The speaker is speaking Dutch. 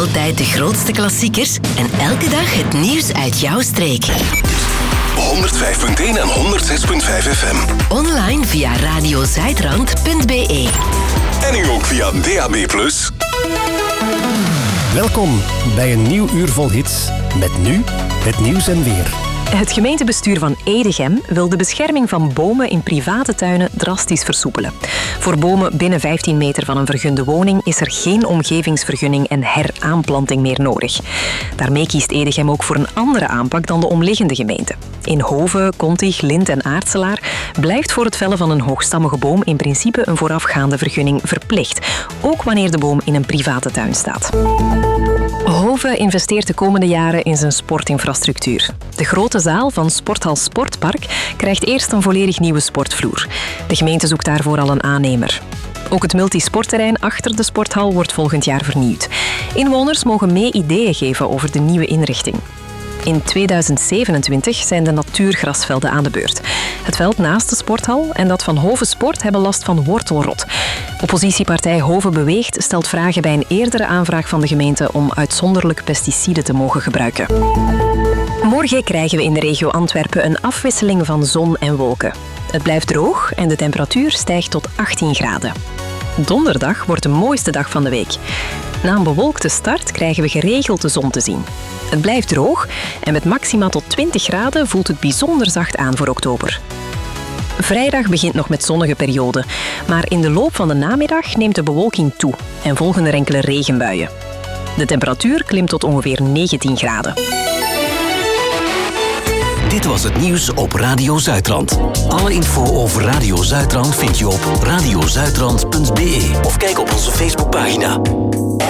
Altijd de grootste klassiekers en elke dag het nieuws uit jouw streek. 105.1 en 106.5 FM. Online via radiozuidrand.be. En nu ook via DAB+. Welkom bij een nieuw uur vol hits. Met nu het nieuws en weer. Het gemeentebestuur van Edegem wil de bescherming van bomen in private tuinen drastisch versoepelen. Voor bomen binnen 15 meter van een vergunde woning is er geen omgevingsvergunning en heraanplanting meer nodig. Daarmee kiest Edegem ook voor een andere aanpak dan de omliggende gemeenten. In Hoven, Kontig, Lint en Aartselaar blijft voor het vellen van een hoogstammige boom in principe een voorafgaande vergunning verplicht, ook wanneer de boom in een private tuin staat. Hoven investeert de komende jaren in zijn sportinfrastructuur. De grote zaal van Sporthal Sportpark krijgt eerst een volledig nieuwe sportvloer. De gemeente zoekt daarvoor al een aannemer. Ook het multisportterrein achter de sporthal wordt volgend jaar vernieuwd. Inwoners mogen mee ideeën geven over de nieuwe inrichting. In 2027 zijn de natuurgrasvelden aan de beurt. Het veld naast de sporthal en dat van Hoven Sport hebben last van wortelrot. Oppositiepartij Hoven Beweegt stelt vragen bij een eerdere aanvraag van de gemeente om uitzonderlijk pesticiden te mogen gebruiken. Morgen krijgen we in de regio Antwerpen een afwisseling van zon en wolken. Het blijft droog en de temperatuur stijgt tot 18 graden. Donderdag wordt de mooiste dag van de week. Na een bewolkte start krijgen we geregeld de zon te zien. Het blijft droog en met maxima tot 20 graden voelt het bijzonder zacht aan voor oktober. Vrijdag begint nog met zonnige perioden, maar in de loop van de namiddag neemt de bewolking toe en volgen er enkele regenbuien. De temperatuur klimt tot ongeveer 19 graden. Dit was het nieuws op Radio Zuidrand. Alle info over Radio Zuidrand vind je op radiozuidrand.be of kijk op onze Facebookpagina.